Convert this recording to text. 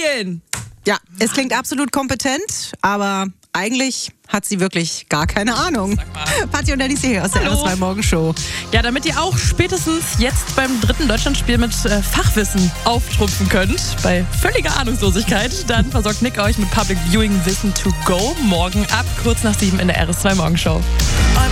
Medien. Ja, es klingt absolut kompetent, aber eigentlich hat sie wirklich gar keine Ahnung. Patti und Alice hier aus der RS2 Morgenshow. Ja, damit ihr auch spätestens jetzt beim 3. Deutschlandspiel mit Fachwissen auftrumpfen könnt, bei völliger Ahnungslosigkeit, dann versorgt Nick euch mit Public Viewing Wissen to go morgen ab kurz nach 7 in der RS2 Morgenshow.